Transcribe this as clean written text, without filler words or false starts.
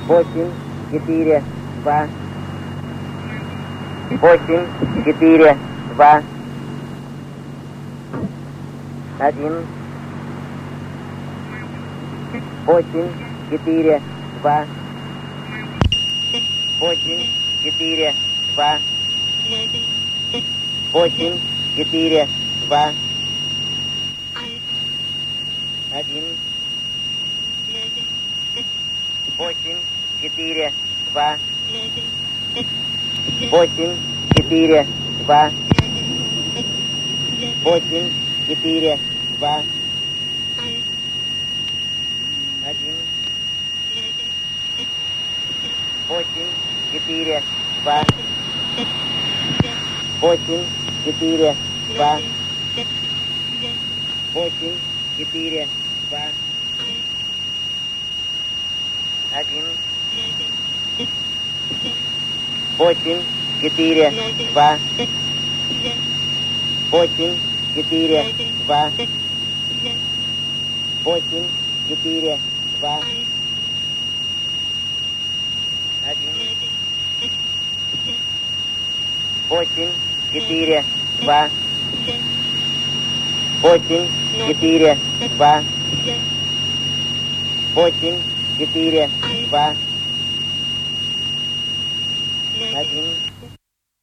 8, 4, 2. 8, 4, 2. 1. 8, 4, 2. 8, 4, 2. 8, 4, 2. 1. 8, 4, 2. 8, 4, 2. 8, 4, 2. 1. 8, 4, 2. 8, 4, 2. 8, 4, 2. 1. 8, 4, 2. 8, 4, 2. 8, 4, 2. 1. 8, 4, 2. 8, 4, 2. 8, 4, 2. 1.